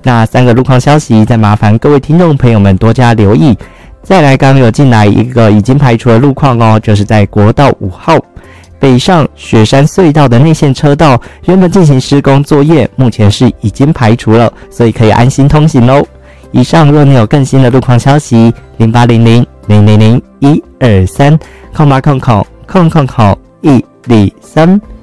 那3个路况消息，再麻烦各位听众朋友们多加留意。再来，刚有进来一个已经排除的路况哦，就是在国道5号北上雪山隧道的内线车道，原本进行施工作业，目前是已经排除了，所以可以安心通行咯。以上若你有更新的路况消息，0800-000-123，0800-123。